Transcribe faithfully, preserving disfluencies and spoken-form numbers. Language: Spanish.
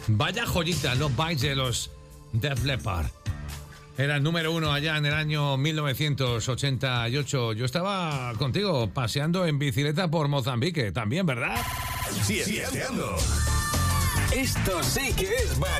Vaya joyita, Love Bites de los Def Leppard. Era el número uno allá en el año mil novecientos ochenta y ocho. Yo estaba contigo paseando en bicicleta por Mozambique, también, ¿verdad? Siesteando. Esto sí que es